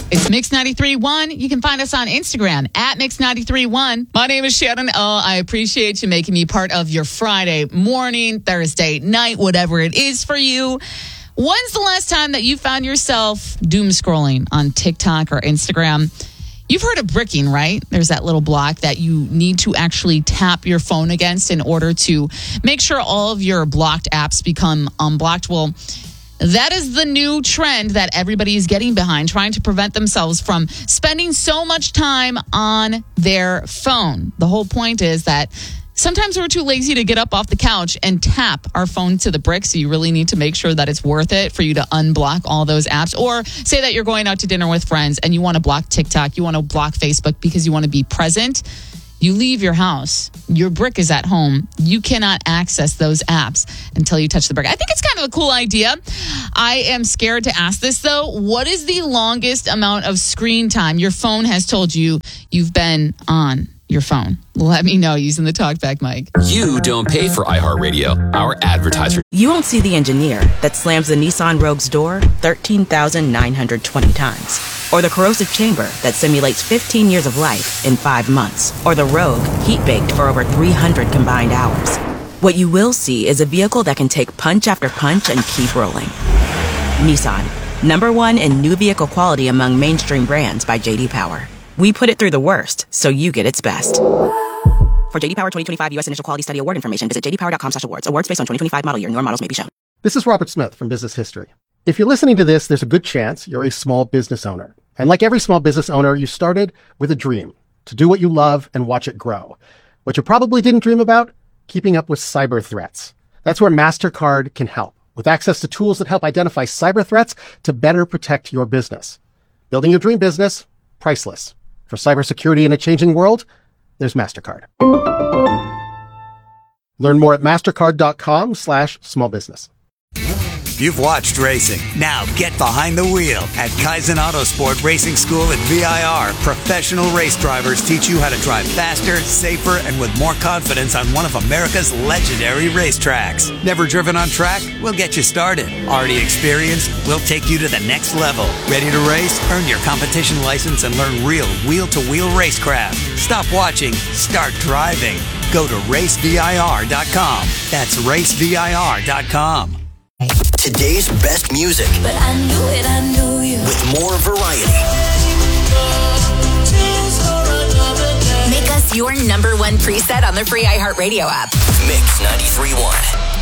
It's Mix 93.1. You can find us on Instagram at Mix 93.1. My name is Shannon. Oh, I appreciate you making me part of your Friday morning, Thursday night, whatever it is for you. When's the last time that you found yourself doom scrolling on TikTok or Instagram? You've heard of bricking, right? There's that little block that you need to actually tap your phone against in order to make sure all of your blocked apps become unblocked. Well, that is the new trend that everybody is getting behind, trying to prevent themselves from spending so much time on their phone. The whole point is that sometimes we're too lazy to get up off the couch and tap our phone to the brick. So you really need to make sure that it's worth it for you to unblock all those apps. Or say that you're going out to dinner with friends and you want to block TikTok, you want to block Facebook because you want to be present. You leave your house, your brick is at home. You cannot access those apps until you touch the brick. I think it's kind of a cool idea. I am scared to ask this, though. What is the longest amount of screen time your phone has told you you've been on your phone? Let me know using the talkback mic. You don't pay for iHeartRadio. Our advertiser. You won't see the engineer that slams the Nissan Rogue's door 13,920 times. Or the corrosive chamber that simulates 15 years of life in 5 months. Or the Rogue heat-baked for over 300 combined hours. What you will see is a vehicle that can take punch after punch and keep rolling. Nissan, #1 in new vehicle quality among mainstream brands by J.D. Power. We put it through the worst, so you get its best. For J.D. Power 2025 U.S. Initial Quality Study Award information, visit jdpower.com/awards. Awards based on 2025 model year. Newer models may be shown. This is Robert Smith from Business History. If you're listening to this, there's a good chance you're a small business owner. And like every small business owner, you started with a dream to do what you love and watch it grow. What you probably didn't dream about? Keeping up with cyber threats. That's where MasterCard can help, with access to tools that help identify cyber threats to better protect your business. Building your dream business, priceless. For cybersecurity in a changing world, there's MasterCard. Learn more at mastercard.com/smallbusiness. You've watched racing. Now get behind the wheel at Kaizen Autosport Racing School at VIR. Professional race drivers teach you how to drive faster, safer, and with more confidence on one of America's legendary racetracks. Never driven on track? We'll get you started. Already experienced? We'll take you to the next level. Ready to race? Earn your competition license and learn real wheel-to-wheel racecraft. Stop watching. Start driving. Go to racevir.com. That's racevir.com. Today's best music. But I knew you. With more variety. Make us your #1 preset on the free iHeartRadio app. Mix 93.1.